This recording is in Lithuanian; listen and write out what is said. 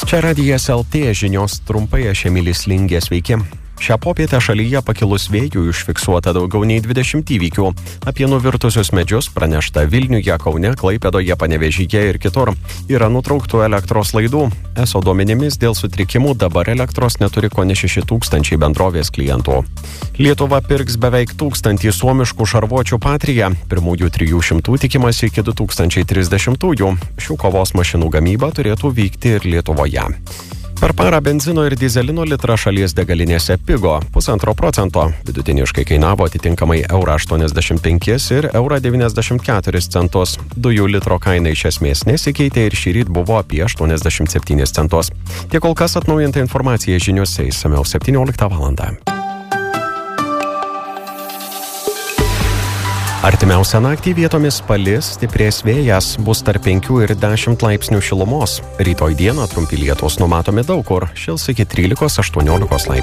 Čia Radijas LT žinios trumpai, aš Emilis Lingė, sveiki. Šią popietę šalyje pakilus vėjui užfiksuota daugiau nei 20 įvykių. Apie nuvirtusius medžius pranešta Vilniuje, Kaune, Klaipėdoje, Panevėžyje ir kitur. Yra nutrauktų elektros laidų. ESO duomenimis dėl sutrikimų dabar elektros neturi kone 6000 bendrovės klientų. Lietuva pirks beveik 1000 suomiškų šarvuočių Patria. Pirmųjų 300 tikimasi iki 2030-ųjų. Šių kovos mašinų gamyba turėtų vykti ir Lietuvoje. Per parą benzino ir dizelino litrą šalies degalinėse pigo 1,5%. Vidutiniškai kainavo atitinkamai €85 ir €94 centus. Dujų litro kaina iš esmės nesikeitė ir šįryt buvo apie 87 centus. Tiek kol kas atnaujinta informacija žiniuose išsamiau 17 val. Artimiausią naktį vietomis palis, stiprės vėjas, bus tarp 5 ir 10 laipsnių šilumos. Rytoj dieną trumpi lietūs numatomi daug kur, šils iki 13-18 laipsnių.